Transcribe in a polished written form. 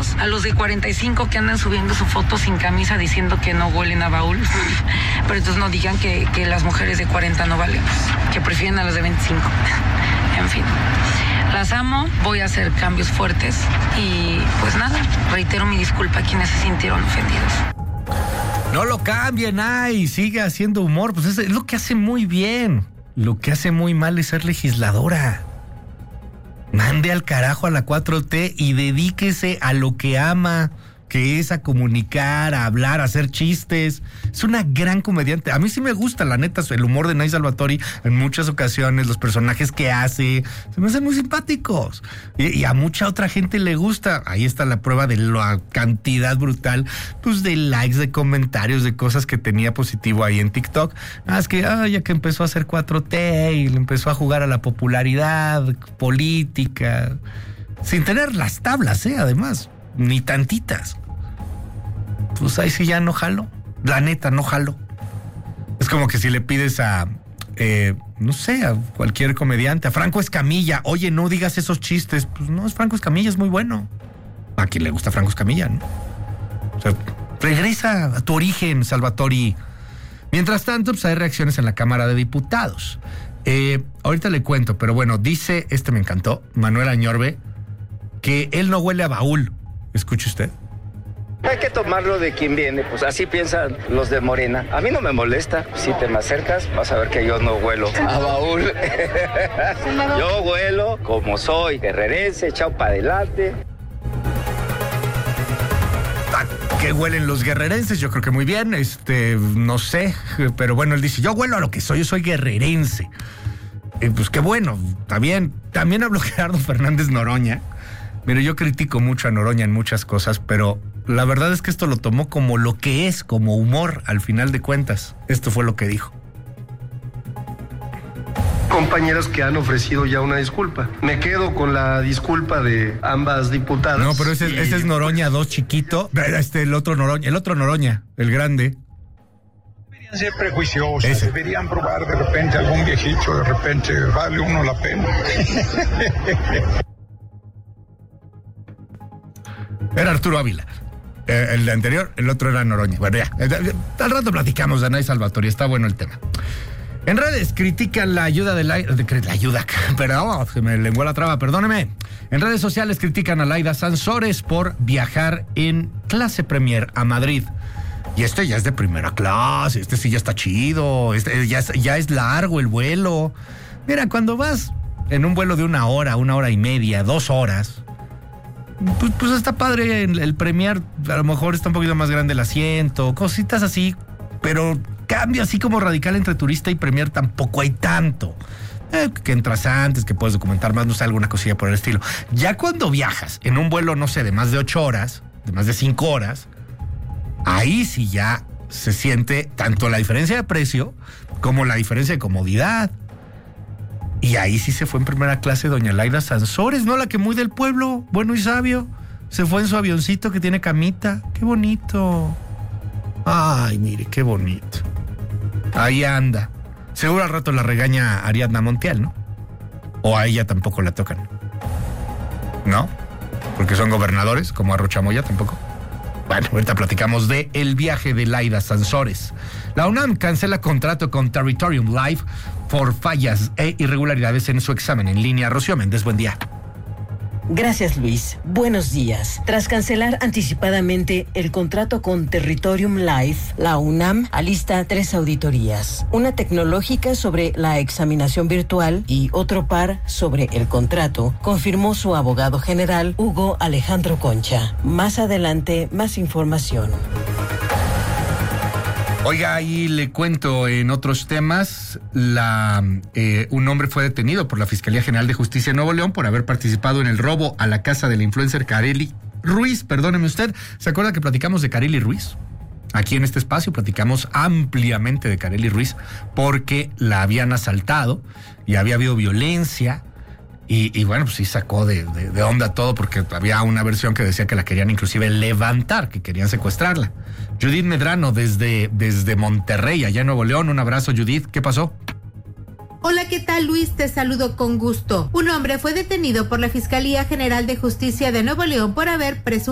menos a los de 45 que andan subiendo su foto sin camisa diciendo que no huelen a baúl. Pero entonces no digan que las mujeres de 40 no valemos, que prefieren a las de 25. En fin, las amo, voy a hacer cambios fuertes y pues nada, reitero mi disculpa a quienes se sintieron ofendidos. No lo cambien, sigue haciendo humor, pues es lo que hace muy bien. Lo que hace muy mal es ser legisladora. Mande al carajo a la 4T y dedíquese a lo que ama, que es a comunicar, a hablar, a hacer chistes. Es una gran comediante. A mí sí me gusta, la neta, el humor de Nay Salvatori en muchas ocasiones, los personajes que hace, se me hacen muy simpáticos. Y a mucha otra gente le gusta. Ahí está la prueba de la cantidad brutal, pues, de likes, de comentarios, de cosas que tenía positivo ahí en TikTok. Es que, ya que empezó a hacer 4T y le empezó a jugar a la popularidad política, sin tener las tablas, además, ni tantitas. Pues ahí sí ya no jalo. La neta, no jalo. Es como que si le pides a, no sé, a cualquier comediante, a Franco Escamilla, oye, no digas esos chistes. Pues no, es Franco Escamilla, es muy bueno. A quien le gusta Franco Escamilla, ¿no? O sea, regresa a tu origen, Salvatori. Mientras tanto, pues hay reacciones en la Cámara de Diputados. Ahorita le cuento, pero bueno, dice, me encantó, Manuel Añorbe, que él no huele a baúl. Escuche usted. Hay que tomarlo de quien viene, pues así piensan los de Morena. A mí no me molesta. Si te me acercas, vas a ver que yo no huelo a baúl. Yo huelo como soy, guerrerense, echado para adelante. ¿Qué huelen los guerrerenses? Yo creo que muy bien, no sé, pero bueno, él dice, yo huelo a lo que soy, yo soy guerrerense. Pues qué bueno, está bien. También habló Gerardo Fernández Noroña. Mire, yo critico mucho a Noroña en muchas cosas, pero la verdad es que esto lo tomó como lo que es, como humor, al final de cuentas. Esto fue lo que dijo. Compañeras que han ofrecido ya una disculpa. Me quedo con la disculpa de ambas diputadas. No, pero ese es Noroña 2 chiquito. El otro Noroña, el grande. Deberían ser prejuiciosos, deberían probar de repente algún viejito, de repente vale uno la pena. Era Arturo Ávila. El anterior, el otro era Noroña. Bueno, ya. Al rato platicamos de Nay Salvatori, está bueno el tema. En redes critican la ayuda perdón, se me lenguó la traba, perdóneme. En redes sociales critican a Laida Sansores por viajar en clase premier a Madrid. Y ya es de primera clase, sí ya está chido, ya es largo el vuelo. Mira, cuando vas en un vuelo de 1 hora, 1 hora y media, 2 horas, pues está padre el premier, a lo mejor está un poquito más grande el asiento, cositas así, pero cambio así como radical entre turista y premier tampoco hay tanto. Que entras antes, que puedes documentar más, no sé, alguna cosilla por el estilo. Ya cuando viajas en un vuelo, no sé, de más de 8 horas, de más de 5 horas, ahí sí ya se siente tanto la diferencia de precio como la diferencia de comodidad. Y ahí sí se fue en primera clase doña Laida Sansores, ¿no? La que muy del pueblo, bueno y sabio, se fue en su avioncito que tiene camita. ¡Qué bonito! Ay, mire, qué bonito. Ahí anda. Seguro al rato la regaña Ariadna Montiel, ¿no? O a ella tampoco la tocan. ¿No? Porque son gobernadores, como a Rochamoya tampoco. Bueno, ahorita platicamos de el viaje de Laida Sansores. La UNAM cancela contrato con Territorium Live por fallas e irregularidades en su examen en línea. Rocío Méndez, buen día. Gracias, Luis. Buenos días. Tras cancelar anticipadamente el contrato con Territorium Live, la UNAM alista 3 auditorías. Una tecnológica sobre la examinación virtual y otro par sobre el contrato, confirmó su abogado general, Hugo Alejandro Concha. Más adelante, más información. Oiga, ahí le cuento en otros temas, un hombre fue detenido por la Fiscalía General de Justicia de Nuevo León por haber participado en el robo a la casa de la influencer Kareli Ruiz. Perdóneme usted, ¿se acuerda que platicamos de Kareli Ruiz? Aquí en este espacio platicamos ampliamente de Kareli Ruiz porque la habían asaltado y había habido violencia. Y bueno, pues sí sacó de onda todo porque había una versión que decía que la querían inclusive levantar, que querían secuestrarla. Judith Medrano desde Monterrey, allá en Nuevo León. Un abrazo, Judith. ¿Qué pasó? Hola, ¿qué tal, Luis? Te saludo con gusto. Un hombre fue detenido por la Fiscalía General de Justicia de Nuevo León por haber presuntamente